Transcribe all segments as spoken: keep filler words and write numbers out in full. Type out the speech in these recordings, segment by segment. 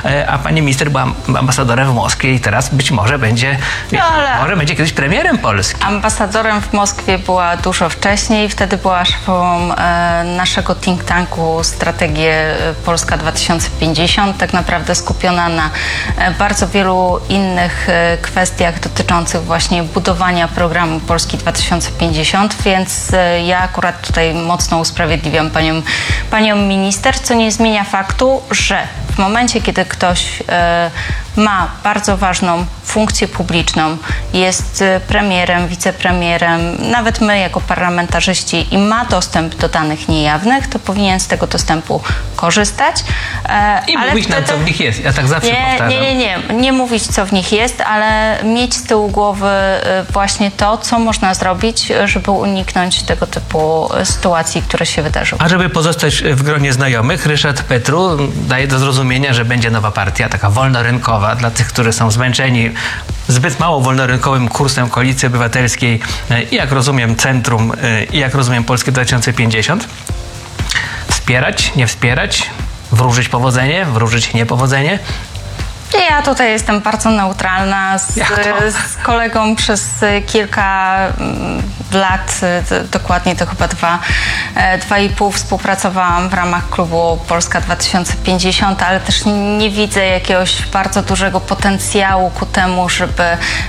a pani minister była ambasadorem w Moskwie i teraz być może będzie, no, ale... może będzie kiedyś premierem Polski. Ambasadorem w Moskwie była dużo wcześniej, wtedy była szefą e, naszego think tanku Strategię Polska dwa tysiące pięćdziesiąt, tak naprawdę skupiona na e, bardzo wielu innych e, kwestiach dotyczących właśnie budowania programu Polski dwa tysiące pięćdziesiąt, więc e, ja akurat tutaj mocno usprawiedliwiam panią, panią minister, co nie zmienia faktu, że w momencie, kiedy ktoś e, ma bardzo ważną funkcję publiczną, jest premierem, wicepremierem, nawet my jako parlamentarzyści i ma dostęp do danych niejawnych, to powinien z tego dostępu korzystać. E, I ale mówić wtedy... nam, co w nich jest. Ja tak zawsze nie, powtarzam. Nie, nie, nie. Nie mówić, co w nich jest, ale mieć z tyłu głowy właśnie to, co można zrobić, żeby uniknąć tego typu sytuacji, które się wydarzyły. A żeby pozostać w gronie znajomych, Ryszard Petru daje do zrozumienia, że będzie nowa partia, taka wolnorynkowa, dla tych, którzy są zmęczeni zbyt mało wolnorynkowym kursem Koalicji Obywatelskiej i jak rozumiem Centrum i jak rozumiem Polskie dwa tysiące pięćdziesiąt. Wspierać, nie wspierać, wróżyć powodzenie, wróżyć niepowodzenie. Ja tutaj jestem bardzo neutralna. Z, z kolegą przez kilka lat, dokładnie to chyba dwa, dwa i pół współpracowałam w ramach klubu Polska dwa tysiące pięćdziesiąt, ale też nie widzę jakiegoś bardzo dużego potencjału ku temu, żeby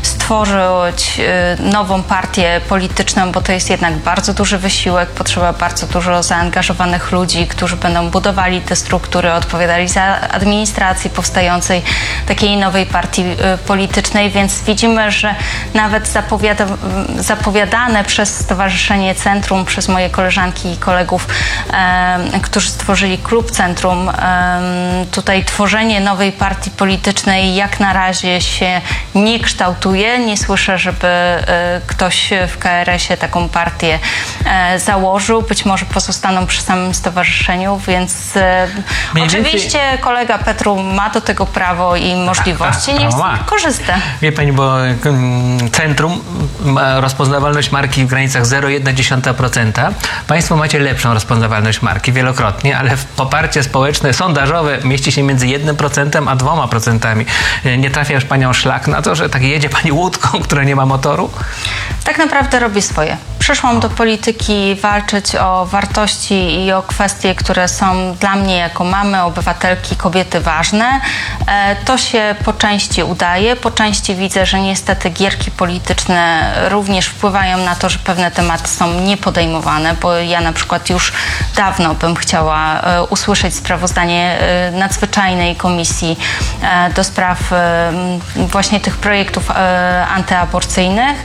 stworzyć nową partię polityczną, bo to jest jednak bardzo duży wysiłek, potrzeba bardzo dużo zaangażowanych ludzi, którzy będą budowali te struktury, odpowiadali za administrację powstającej takiej nowej partii politycznej, więc widzimy, że nawet zapowiada, zapowiadane przez Stowarzyszenie Centrum, przez moje koleżanki i kolegów, e, którzy stworzyli klub Centrum, e, tutaj tworzenie nowej partii politycznej jak na razie się nie kształtuje. Nie słyszę, żeby e, ktoś w K R S ie taką partię e, założył. Być może pozostaną przy samym stowarzyszeniu, więc e, oczywiście więcej... kolega Petru ma do tego prawo i możliwości, niech korzysta. Wie pani, bo Centrum ma rozpoznawalność marki w granicach zero przecinek jedna procent. Państwo macie lepszą rozpoznawalność marki wielokrotnie, ale poparcie społeczne, sondażowe mieści się między jednym procent a dwoma procentami. Nie trafia już panią szlak na to, że tak jedzie pani łódką, która nie ma motoru? Tak naprawdę robię swoje. Przyszłam do polityki walczyć o wartości i o kwestie, które są dla mnie jako mamy, obywatelki, kobiety ważne. To się po części udaje, po części widzę, że niestety gierki polityczne również wpływają na to, że pewne tematy są niepodejmowane, bo ja na przykład już dawno bym chciała usłyszeć sprawozdanie nadzwyczajnej komisji do spraw właśnie tych projektów antyaborcyjnych.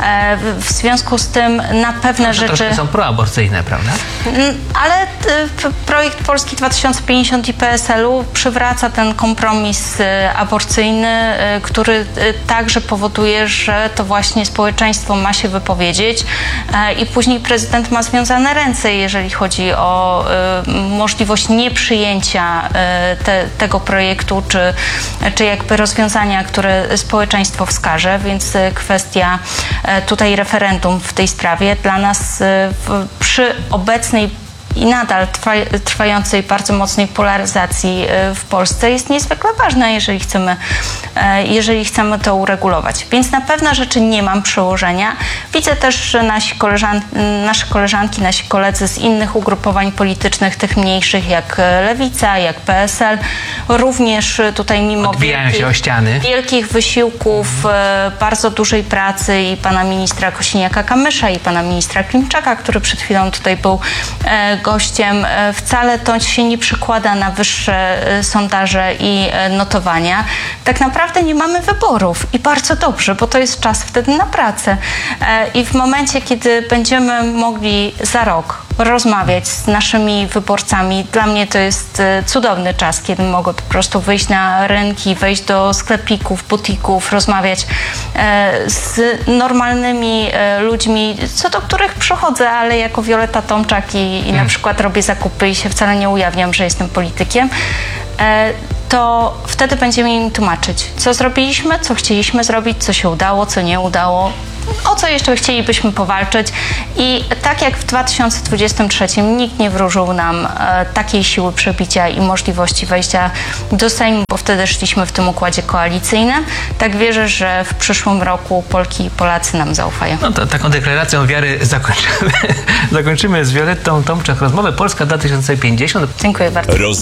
W związku z tym na pewne rzeczy... Troszkę są proaborcyjne, prawda? Ale projekt Polski dwa tysiące pięćdziesiąt i P S L u przywraca ten kompromis aborcyjny, który także powoduje, że to właśnie społeczeństwo ma się wypowiedzieć i później prezydent ma związane ręce, jeżeli chodzi o możliwość nieprzyjęcia te, tego projektu, czy, czy jakby rozwiązania, które społeczeństwo wskaże, więc kwestia tutaj referendum w tej sprawie dla nas w, przy obecnej i nadal trwa, trwającej bardzo mocnej polaryzacji w Polsce jest niezwykle ważna, jeżeli chcemy, jeżeli chcemy to uregulować. Więc na pewne rzeczy nie mam przełożenia. Widzę też, że nasi koleżan, nasze koleżanki, nasi koledzy z innych ugrupowań politycznych, tych mniejszych jak Lewica, jak P S L, również tutaj mimo wielkich, się o ściany. wielkich wysiłków, bardzo dużej pracy i pana ministra Kosiniaka-Kamysza i pana ministra Klimczaka, który przed chwilą tutaj był gościem, wcale to się nie przekłada na wyższe sondaże i notowania. Tak naprawdę nie mamy wyborów i bardzo dobrze, bo to jest czas wtedy na pracę. I w momencie, kiedy będziemy mogli za rok rozmawiać z naszymi wyborcami, dla mnie to jest cudowny czas, kiedy mogę po prostu wyjść na rynki, wejść do sklepików, butików, rozmawiać z normalnymi ludźmi, co do których przychodzę, ale jako Wioleta Tomczak i, i na przykład robię zakupy i się wcale nie ujawniam, że jestem politykiem, to wtedy będziemy im tłumaczyć, co zrobiliśmy, co chcieliśmy zrobić, co się udało, co nie udało. o co jeszcze chcielibyśmy powalczyć. I tak jak w dwa tysiące dwudziestym trzecim nikt nie wróżył nam e, takiej siły przebicia i możliwości wejścia do Sejmu, bo wtedy szliśmy w tym układzie koalicyjnym, tak wierzę, że w przyszłym roku Polki i Polacy nam zaufają. No to taką deklaracją wiary zakończymy, zakończymy z Violettą Tomczak rozmowę Polska dwa tysiące pięćdziesiąt. Dziękuję bardzo.